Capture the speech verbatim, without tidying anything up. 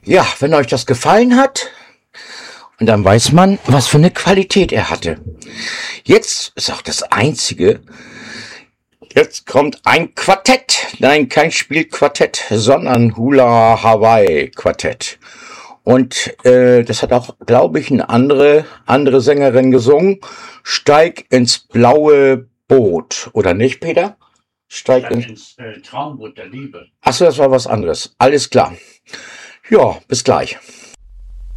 Ja, wenn euch das gefallen hat, und dann weiß man, was für eine Qualität er hatte. Jetzt ist auch das Einzige. Jetzt kommt ein Quartett. Nein, kein Spielquartett, sondern Hula Hawaii Quartett. Und äh, das hat auch, glaube ich, eine andere, andere Sängerin gesungen. Steig ins blaue Boot. Oder nicht, Peter? Steig, Steig ins, ins äh, Traumboot der Liebe. Achso, das war was anderes. Alles klar. Ja, bis gleich.